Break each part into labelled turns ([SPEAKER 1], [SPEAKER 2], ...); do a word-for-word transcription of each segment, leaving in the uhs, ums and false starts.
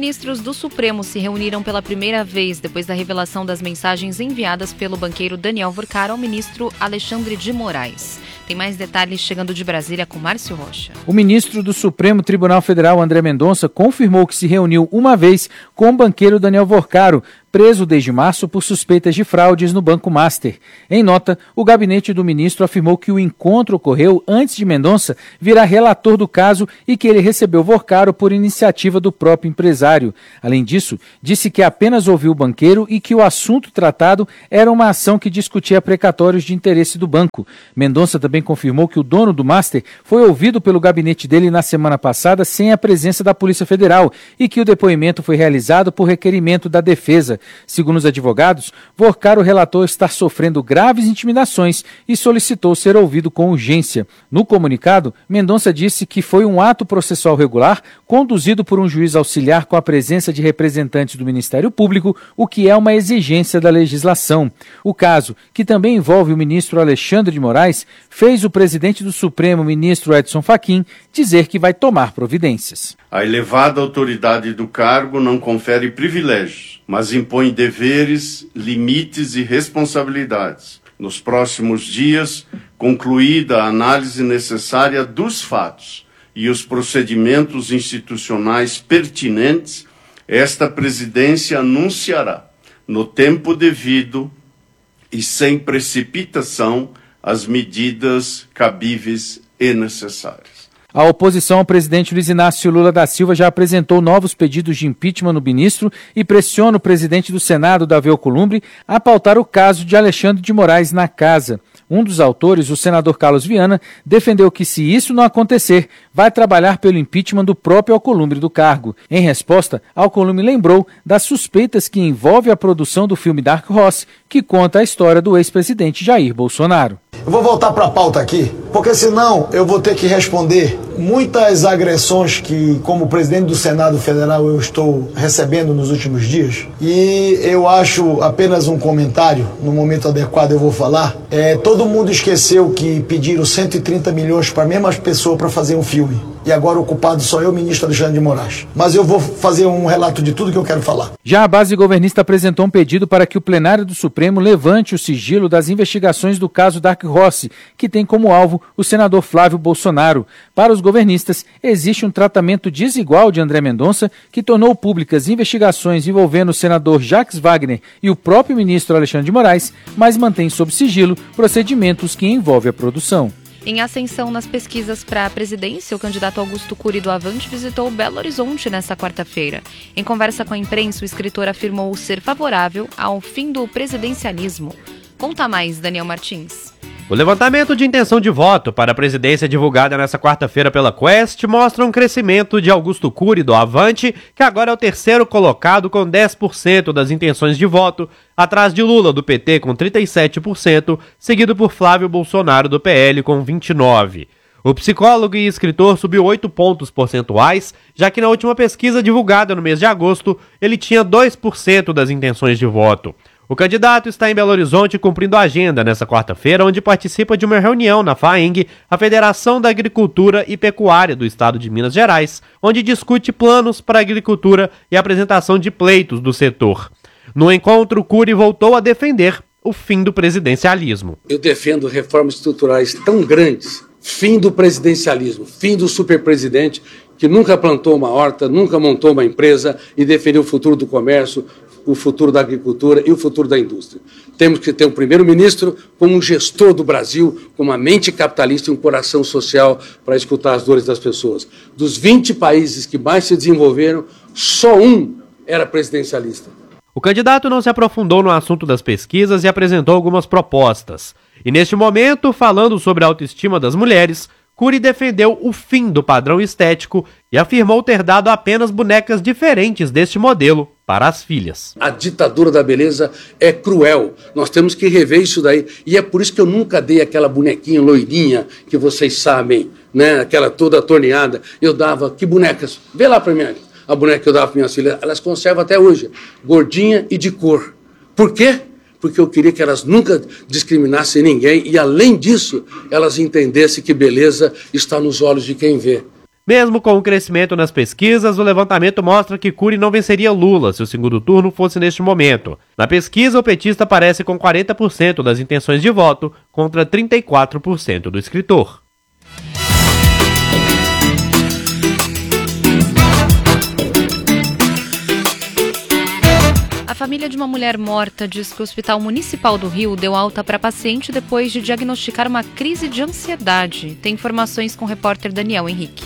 [SPEAKER 1] ministros do Supremo se reuniram pela primeira vez depois da revelação das mensagens enviadas pelo banqueiro Daniel Worcar ao ministro Alexandre de Moraes. Tem mais detalhes chegando de Brasília com Márcio Rocha.
[SPEAKER 2] O ministro do Supremo Tribunal Federal, André Mendonça, confirmou que se reuniu uma vez com o banqueiro Daniel Worcar, preso desde março por suspeitas de fraudes no Banco Master. Em nota, o gabinete do ministro afirmou que o encontro ocorreu antes de Mendonça virar relator do caso e que ele recebeu Worcar por iniciativa do próprio empresário. Além disso, disse que apenas ouviu o banqueiro e que o assunto tratado era uma ação que discutia precatórios de interesse do banco. Mendonça também confirmou que o dono do Master foi ouvido pelo gabinete dele na semana passada sem a presença da Polícia Federal e que o depoimento foi realizado por requerimento da defesa. Segundo os advogados, Worcar, o relator, está sofrendo graves intimidações e solicitou ser ouvido com urgência. No comunicado, Mendonça disse que foi um ato processual regular conduzido por um juiz auxiliar com a presença de representantes do Ministério Público, o que é uma exigência da legislação. O caso, que também envolve o ministro Alexandre de Moraes, fez o presidente do Supremo, ministro Edson Fachin, dizer que vai tomar providências.
[SPEAKER 3] A elevada autoridade do cargo não confere privilégios, mas impõe deveres, limites e responsabilidades. Nos próximos dias, concluída a análise necessária dos fatos e os procedimentos institucionais pertinentes, esta presidência anunciará, no tempo devido e sem precipitação, as medidas cabíveis e necessárias.
[SPEAKER 2] A oposição ao presidente Luiz Inácio Lula da Silva já apresentou novos pedidos de impeachment no ministro e pressiona o presidente do Senado, Davi Alcolumbre, a pautar o caso de Alexandre de Moraes na casa. Um dos autores, o senador Carlos Viana, defendeu que, se isso não acontecer, vai trabalhar pelo impeachment do próprio Alcolumbre do cargo. Em resposta, Alcolumbre lembrou das suspeitas que envolvem a produção do filme Dark Horse, que conta a história do ex-presidente Jair Bolsonaro.
[SPEAKER 4] Eu vou voltar para a pauta aqui, porque senão eu vou ter que responder muitas agressões que, como presidente do Senado Federal, eu estou recebendo nos últimos dias. E eu acho apenas um comentário, no momento adequado eu vou falar. É, todo mundo esqueceu que pediram cento e trinta milhões para a mesma pessoa para fazer um filme. E agora o culpado sou eu, ministro Alexandre de Moraes. Mas eu vou fazer um relato de tudo que eu quero falar.
[SPEAKER 2] Já a base governista apresentou um pedido para que o plenário do Supremo levante o sigilo das investigações do caso Dark Horse, que tem como alvo o senador Flávio Bolsonaro. Para os governistas, existe um tratamento desigual de André Mendonça, que tornou públicas investigações envolvendo o senador Jacques Wagner e o próprio ministro Alexandre de Moraes, mas mantém sob sigilo procedimentos que envolvem a produção.
[SPEAKER 1] Em ascensão nas pesquisas para a presidência, o candidato Augusto Cury do Avante visitou Belo Horizonte nesta quarta-feira. Em conversa com a imprensa, o escritor afirmou ser favorável ao fim do presidencialismo. Conta mais, Daniel Martins.
[SPEAKER 5] O levantamento de intenção de voto para a presidência divulgada nesta quarta-feira pela Quest mostra um crescimento de Augusto Cury do Avante, que agora é o terceiro colocado com dez por cento das intenções de voto, atrás de Lula do P T com trinta e sete por cento, seguido por Flávio Bolsonaro do P L com vinte e nove por cento. O psicólogo e escritor subiu oito pontos percentuais, já que na última pesquisa divulgada no mês de agosto, ele tinha dois por cento das intenções de voto. O candidato está em Belo Horizonte cumprindo a agenda nesta quarta-feira, onde participa de uma reunião na FAENG, a Federação da Agricultura e Pecuária do Estado de Minas Gerais, onde discute planos para a agricultura e a apresentação de pleitos do setor. No encontro, Cury voltou a defender o fim do presidencialismo.
[SPEAKER 6] Eu defendo reformas estruturais tão grandes, fim do presidencialismo, fim do superpresidente, que nunca plantou uma horta, nunca montou uma empresa e defendeu o futuro do comércio, o futuro da agricultura e o futuro da indústria. Temos que ter um primeiro-ministro como um gestor do Brasil, com uma mente capitalista e um coração social para escutar as dores das pessoas. Dos vinte países que mais se desenvolveram, só um era presidencialista.
[SPEAKER 5] O candidato não se aprofundou no assunto das pesquisas e apresentou algumas propostas. E neste momento, falando sobre a autoestima das mulheres, Cury defendeu o fim do padrão estético e afirmou ter dado apenas bonecas diferentes deste modelo para as filhas.
[SPEAKER 6] A ditadura da beleza é cruel. Nós temos que rever isso daí. E é por isso que eu nunca dei aquela bonequinha loirinha que vocês sabem, né? Aquela toda torneada. Eu dava, que bonecas? Vê lá para mim, a boneca que eu dava para minhas filhas. Elas conservam até hoje, gordinha e de cor. Por quê? Porque eu queria que elas nunca discriminassem ninguém e, além disso, elas entendessem que beleza está nos olhos de quem vê.
[SPEAKER 5] Mesmo com o crescimento nas pesquisas, o levantamento mostra que Cury não venceria Lula se o segundo turno fosse neste momento. Na pesquisa, o petista aparece com quarenta por cento das intenções de voto contra trinta e quatro por cento do escritor.
[SPEAKER 1] A família de uma mulher morta diz que o Hospital Municipal do Rio deu alta para paciente depois de diagnosticar uma crise de ansiedade. Tem informações com o repórter Daniel Henrique.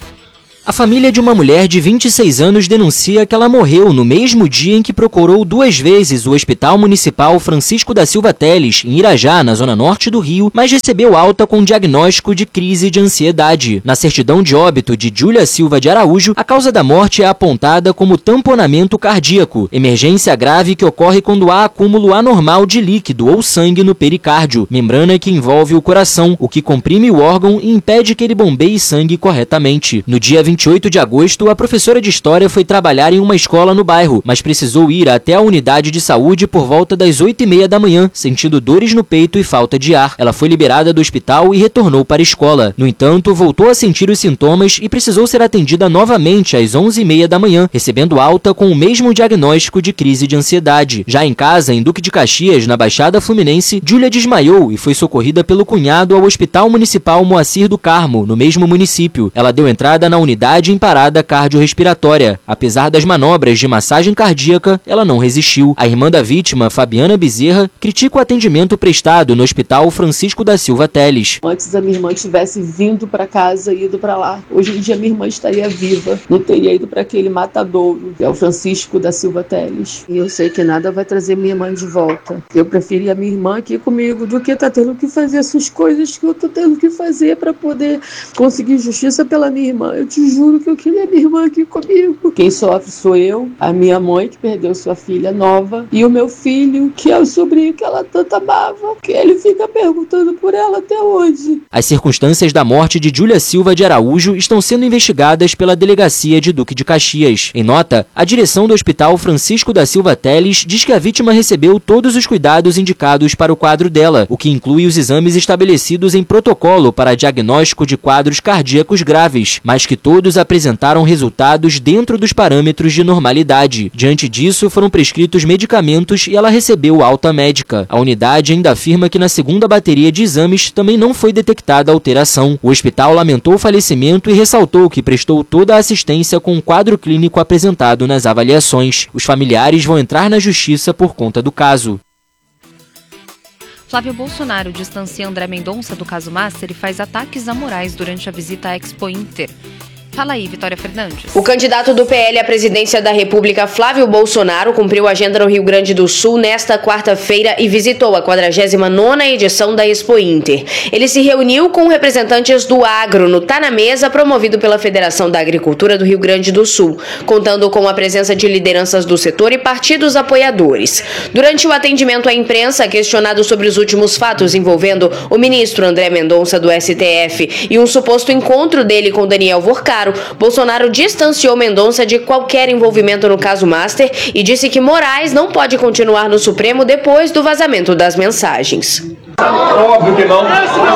[SPEAKER 7] A família de uma mulher de vinte e seis anos denuncia que ela morreu no mesmo dia em que procurou duas vezes o Hospital Municipal Francisco da Silva Teles, em Irajá, na zona norte do Rio, mas recebeu alta com diagnóstico de crise de ansiedade. Na certidão de óbito de Júlia Silva de Araújo, a causa da morte é apontada como tamponamento cardíaco, emergência grave que ocorre quando há acúmulo anormal de líquido ou sangue no pericárdio, membrana que envolve o coração, o que comprime o órgão e impede que ele bombeie sangue corretamente. No dia vinte e oito de agosto, a professora de História foi trabalhar em uma escola no bairro, mas precisou ir até a unidade de saúde por volta das oito e meia da manhã, sentindo dores no peito e falta de ar. Ela foi liberada do hospital e retornou para a escola. No entanto, voltou a sentir os sintomas e precisou ser atendida novamente às onze e meia da manhã, recebendo alta com o mesmo diagnóstico de crise de ansiedade. Já em casa, em Duque de Caxias, na Baixada Fluminense, Júlia desmaiou e foi socorrida pelo cunhado ao Hospital Municipal Moacir do Carmo, no mesmo município. Ela deu entrada na unidade em parada cardiorrespiratória. Apesar das manobras de massagem cardíaca, ela não resistiu. A irmã da vítima, Fabiana Bezerra, critica o atendimento prestado no Hospital Francisco da Silva Teles.
[SPEAKER 8] Antes a minha irmã tivesse vindo para casa e ido para lá. Hoje em dia minha irmã estaria viva. Não teria ido para aquele matadouro, que é o Francisco da Silva Teles. E eu sei que nada vai trazer minha mãe de volta. Eu preferia a minha irmã aqui comigo do que tá tendo que fazer essas coisas que eu tô tendo que fazer para poder conseguir justiça pela minha irmã. Eu te juro que eu queria minha irmã aqui comigo. Quem sofre sou eu, a minha mãe que perdeu sua filha nova e o meu filho, que é o sobrinho que ela tanto amava, que ele fica perguntando por ela até hoje.
[SPEAKER 7] As circunstâncias da morte de Júlia Silva de Araújo estão sendo investigadas pela Delegacia de Duque de Caxias. Em nota, a direção do Hospital Francisco da Silva Teles diz que a vítima recebeu todos os cuidados indicados para o quadro dela, o que inclui os exames estabelecidos em protocolo para diagnóstico de quadros cardíacos graves, mas que todos apresentaram resultados dentro dos parâmetros de normalidade. Diante disso, foram prescritos medicamentos e ela recebeu alta médica. A unidade ainda afirma que na segunda bateria de exames também não foi detectada alteração. O hospital lamentou o falecimento e ressaltou que prestou toda a assistência com o quadro clínico apresentado nas avaliações. Os familiares vão entrar na justiça por conta do caso.
[SPEAKER 1] Flávio Bolsonaro distancia André Mendonça do caso Master e faz ataques a Moraes durante a visita à Expo Inter. Fala aí, Vitória Fernandes.
[SPEAKER 9] O candidato do P L à presidência da República, Flávio Bolsonaro, cumpriu a agenda no Rio Grande do Sul nesta quarta-feira e visitou a quadragésima nona edição da Expo Inter. Ele se reuniu com representantes do agro no Tá na Mesa, promovido pela Federação da Agricultura do Rio Grande do Sul, contando com a presença de lideranças do setor e partidos apoiadores. Durante o atendimento à imprensa, questionado sobre os últimos fatos envolvendo o ministro André Mendonça do S T F e um suposto encontro dele com Daniel Vorcaro, Bolsonaro distanciou Mendonça de qualquer envolvimento no caso Master e disse que Moraes não pode continuar no Supremo depois do vazamento das mensagens.
[SPEAKER 10] Óbvio que não.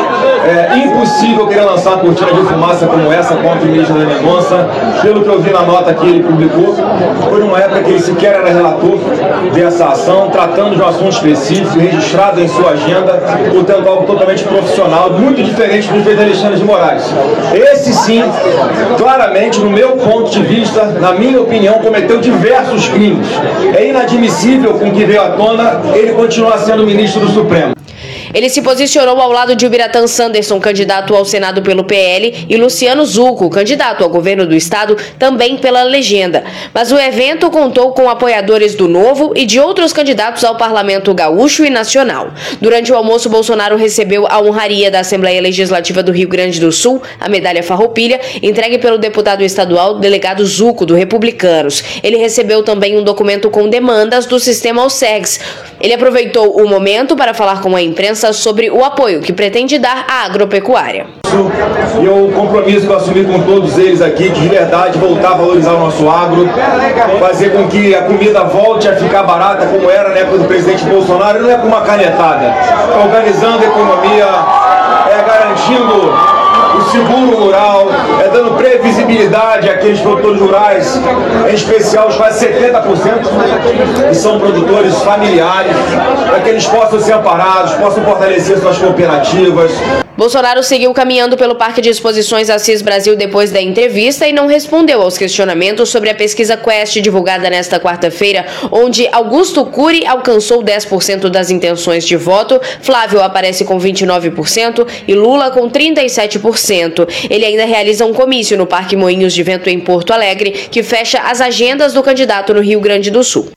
[SPEAKER 10] É impossível querer lançar uma cortina de fumaça como essa contra o ministro da Mendonça. Pelo que eu vi na nota que ele publicou, foi numa época que ele sequer era relator dessa ação, tratando de um assunto específico, registrado em sua agenda, portanto algo totalmente profissional, muito diferente do juiz Alexandre de Moraes. Esse sim, claramente, no meu ponto de vista, na minha opinião, cometeu diversos crimes. É inadmissível com o que veio à tona ele continuar sendo ministro do Supremo.
[SPEAKER 9] Ele se posicionou ao lado de Ubiratã Sanderson, candidato ao Senado pelo P L, e Luciano Zucco, candidato ao governo do estado, também pela legenda. Mas o evento contou com apoiadores do Novo e de outros candidatos ao Parlamento Gaúcho e Nacional. Durante o almoço, Bolsonaro recebeu a honraria da Assembleia Legislativa do Rio Grande do Sul, a medalha Farroupilha, entregue pelo deputado estadual delegado Zucco, do Republicanos. Ele recebeu também um documento com demandas do sistema Alcegs. Ele aproveitou o momento para falar com a imprensa sobre o apoio que pretende dar à agropecuária.
[SPEAKER 10] E o compromisso que eu assumi com todos eles aqui, de verdade voltar a valorizar o nosso agro, fazer com que a comida volte a ficar barata como era na época do presidente Bolsonaro, não é com uma canetada, é organizando a economia, é garantindo o seguro rural, é dando previsibilidade àqueles produtores rurais, em especial os quase setenta por cento que são produtores familiares, para que eles possam ser amparados, possam fortalecer suas cooperativas.
[SPEAKER 9] Bolsonaro seguiu caminhando pelo Parque de Exposições Assis Brasil depois da entrevista e não respondeu aos questionamentos sobre a pesquisa Quest divulgada nesta quarta-feira, onde Augusto Cury alcançou dez por cento das intenções de voto, Flávio aparece com vinte e nove por cento e Lula com trinta e sete por cento. Ele ainda realiza um comício no Parque Moinhos de Vento em Porto Alegre, que fecha as agendas do candidato no Rio Grande do Sul.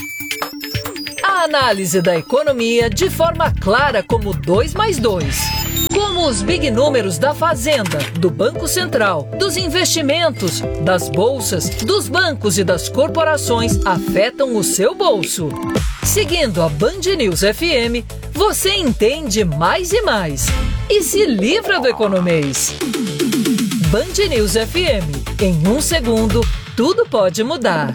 [SPEAKER 11] A análise da economia de forma clara como dois mais dois. Como os big números da Fazenda, do Banco Central, dos investimentos, das bolsas, dos bancos e das corporações afetam o seu bolso. Seguindo a Band News F M, você entende mais e mais e se livra do economês. Band News F M. Em um segundo, tudo pode mudar.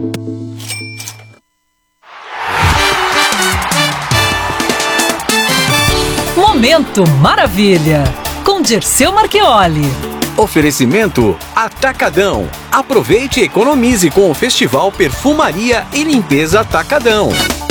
[SPEAKER 11] Momento Maravilha, com Dirceu Marchioli.
[SPEAKER 12] Oferecimento Atacadão. Aproveite e economize com o Festival Perfumaria e Limpeza Atacadão.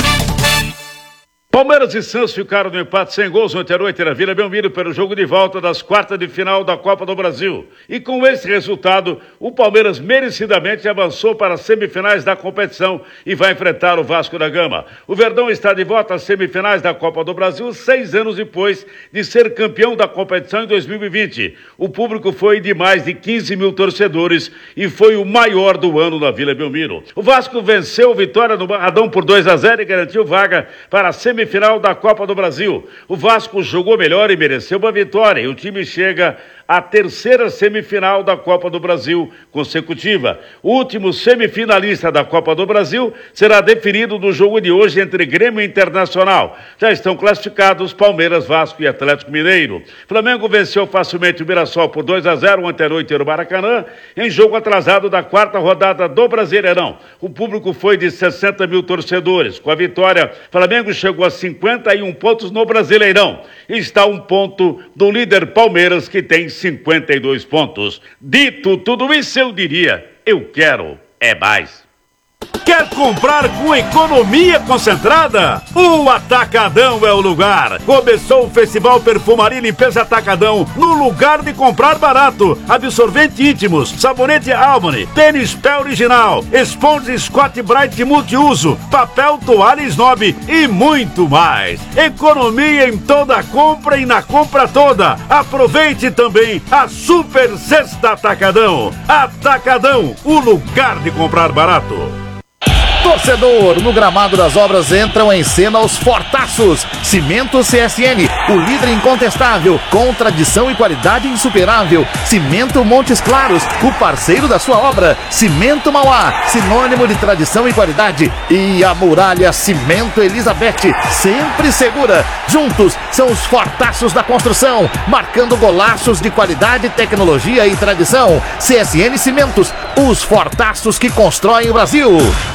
[SPEAKER 13] Palmeiras e Santos ficaram no empate sem gols ontem à noite na Vila Belmiro pelo jogo de volta das quartas de final da Copa do Brasil. E com esse resultado, o Palmeiras merecidamente avançou para as semifinais da competição e vai enfrentar o Vasco da Gama. O Verdão está de volta às semifinais da Copa do Brasil seis anos depois de ser campeão da competição em dois mil e vinte. O público foi de mais de quinze mil torcedores e foi o maior do ano na Vila Belmiro. O Vasco venceu a Vitória no Barradão por dois a zero e garantiu vaga para a semifinal final da Copa do Brasil. O Vasco jogou melhor e mereceu uma vitória e o time chega à terceira semifinal da Copa do Brasil consecutiva. O último semifinalista da Copa do Brasil será definido no jogo de hoje entre Grêmio e Internacional. Já estão classificados Palmeiras, Vasco e Atlético Mineiro. Flamengo venceu facilmente o Mirassol por dois a zero ontem à noite no Maracanã, em jogo atrasado da quarta rodada do Brasileirão. O público foi de sessenta mil torcedores. Com a vitória, Flamengo chegou a cinquenta e um pontos no Brasileirão. Está a um ponto do líder Palmeiras, que tem cinquenta e dois pontos. Dito tudo isso, eu diria, eu quero é mais. Quer comprar com economia concentrada? O Atacadão é o lugar. Começou o Festival Perfumaria e Limpeza Atacadão, no lugar de comprar barato. Absorvente íntimos, sabonete Albany, tênis pé original, esponja Scott Bright multiuso, papel toalha Snob e muito mais. Economia em toda compra e na compra toda. Aproveite também a Super Sexta Atacadão. Atacadão, o lugar de comprar barato.
[SPEAKER 14] Torcedor, no gramado das obras entram em cena os fortaços. Cimento C S N, o líder incontestável, com tradição e qualidade insuperável. Cimento Montes Claros, o parceiro da sua obra. Cimento Mauá, sinônimo de tradição e qualidade. E a Muralha Cimento Elizabeth, sempre segura. Juntos são os fortaços da construção, marcando golaços de qualidade, tecnologia e tradição. C S N Cimentos, os fortaços que constroem o Brasil.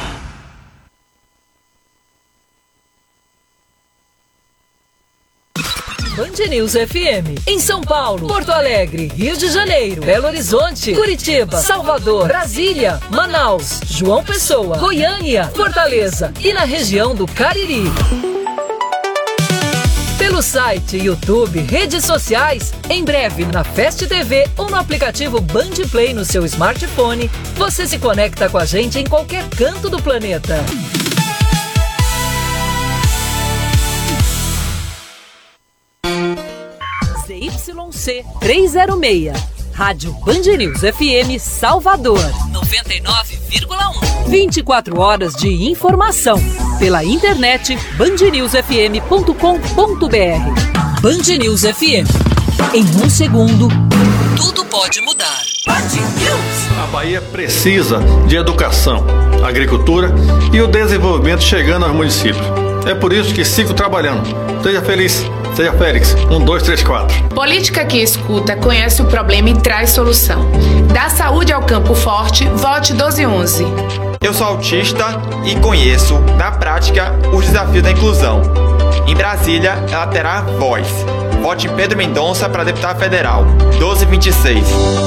[SPEAKER 11] Band News F M. Em São Paulo, Porto Alegre, Rio de Janeiro, Belo Horizonte, Curitiba, Salvador, Brasília, Manaus, João Pessoa, Goiânia, Fortaleza e na região do Cariri. Pelo site, YouTube, redes sociais, em breve na Fast T V ou no aplicativo Band Play no seu smartphone, você se conecta com a gente em qualquer canto do planeta. Z Y C trezentos e seis, Rádio Band News F M Salvador, noventa e nove vírgula um. vinte e quatro horas de informação. Pela internet, band news f m ponto com ponto b r. Band News F M. Em um segundo, tudo pode mudar. Band News.
[SPEAKER 15] A Bahia precisa de educação, agricultura e o desenvolvimento chegando aos municípios. É por isso que sigo trabalhando. Seja feliz. Seja Félix, um, dois, três, quatro.
[SPEAKER 16] Política que escuta, conhece o problema e traz solução. Da saúde ao campo forte, vote doze onze.
[SPEAKER 17] Eu sou autista e conheço, na prática, os desafios da inclusão. Em Brasília, ela terá voz. vote em Pedro Mendonça para deputado federal. doze vinte e seis.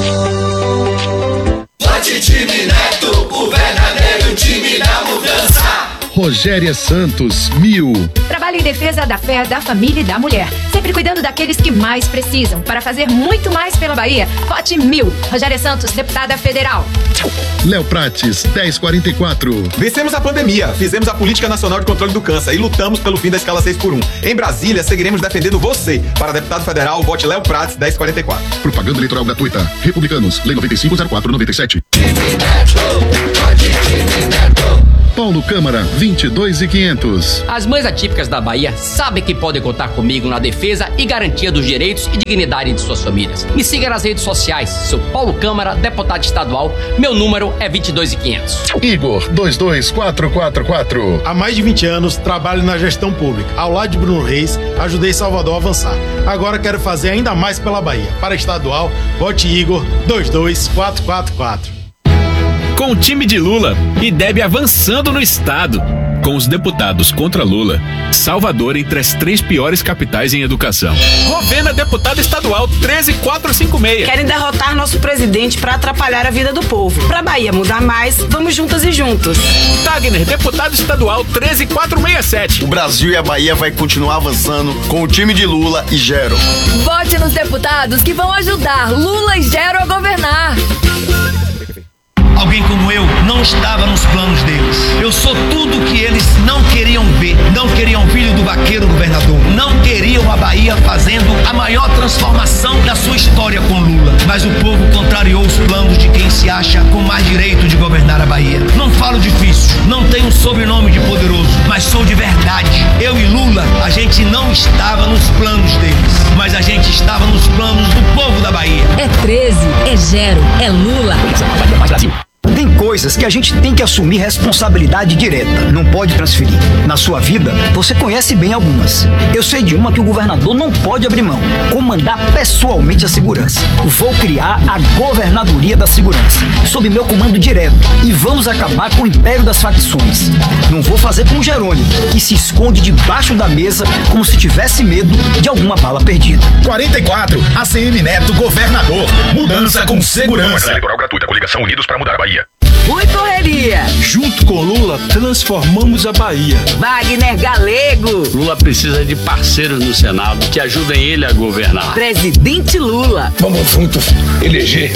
[SPEAKER 18] Vote time Neto, o verdadeiro time da mudança.
[SPEAKER 19] Rogéria Santos, mil.
[SPEAKER 20] Trabalho em defesa da fé, da família e da mulher. Sempre cuidando daqueles que mais precisam. Para fazer muito mais pela Bahia, vote mil. Rogéria Santos, deputada federal.
[SPEAKER 19] Léo Prates, dez quarenta e quatro.
[SPEAKER 21] Vencemos a pandemia, fizemos a Política Nacional de Controle do Câncer e lutamos pelo fim da escala seis por um. Em Brasília, seguiremos defendendo você. Para deputado federal, vote Léo Prates, dez quarenta e quatro.
[SPEAKER 19] Propaganda eleitoral gratuita. Republicanos, Lei noventa e cinco zero quatro noventa e sete. Paulo Câmara, vinte e dois e quinhentos.
[SPEAKER 22] As mães atípicas da Bahia sabem que podem contar comigo na defesa e garantia dos direitos e dignidade de suas famílias. Me siga nas redes sociais, sou Paulo Câmara, deputado estadual, meu número é vinte e dois e quinhentos.
[SPEAKER 19] Igor, dois dois quatro quatro quatro.
[SPEAKER 23] Há mais de vinte anos, trabalho na gestão pública. Ao lado de Bruno Reis, ajudei Salvador a avançar. Agora quero fazer ainda mais pela Bahia. Para estadual, vote Igor, dois dois quatro quatro quatro.
[SPEAKER 24] Com o time de Lula, IDEB avançando no estado. Com os deputados contra Lula, Salvador entre as três piores capitais em educação. Rovena, deputado estadual treze quatrocentos e cinquenta e seis.
[SPEAKER 25] Querem derrotar nosso presidente para atrapalhar a vida do povo. Pra Bahia mudar mais, vamos juntas e juntos.
[SPEAKER 24] Tagner, deputado estadual treze quatrocentos e sessenta e sete.
[SPEAKER 26] O Brasil e a Bahia vai continuar avançando com o time de Lula e Gero.
[SPEAKER 27] Vote nos deputados que vão ajudar Lula e Gero a governar.
[SPEAKER 28] Alguém como eu não estava nos planos deles. Eu sou tudo que eles não queriam ver. Não queriam filho do vaqueiro governador. Não queriam a Bahia fazendo a maior transformação da sua história com Lula. Mas o povo contrariou os planos de quem se acha com mais direito de governar a Bahia. Não falo difícil, não tenho sobrenome de poderoso, mas sou de verdade. Eu e Lula, a gente não estava nos planos deles, mas a gente estava nos planos do povo da Bahia.
[SPEAKER 27] É treze, é Gero, é Lula.
[SPEAKER 29] Tem coisas que a gente tem que assumir responsabilidade direta, não pode transferir. Na sua vida, você conhece bem algumas. Eu sei de uma que o governador não pode abrir mão: comandar pessoalmente a segurança. Vou criar a Governadoria da Segurança, sob meu comando direto, e vamos acabar com o império das facções. Não vou fazer com o Jerônimo, que se esconde debaixo da mesa como se tivesse medo de alguma bala perdida.
[SPEAKER 30] quarenta e quatro, A C M Neto, governador. Mudança com segurança.
[SPEAKER 31] Eleitoral gratuita, coligação Unidos para mudar a Bahia.
[SPEAKER 25] Fui correria.
[SPEAKER 32] Junto com Lula, transformamos a Bahia.
[SPEAKER 25] Wagner Galego.
[SPEAKER 32] Lula precisa de parceiros no Senado que ajudem ele a governar.
[SPEAKER 25] Presidente Lula.
[SPEAKER 30] Vamos juntos eleger